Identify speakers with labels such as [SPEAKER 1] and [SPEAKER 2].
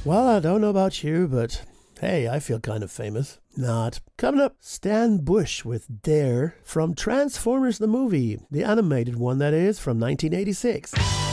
[SPEAKER 1] Well, I don't know about you, but hey, I feel kind of famous. Not. Coming up, Stan Bush with Dare from Transformers the movie, the animated one that is, from 1986.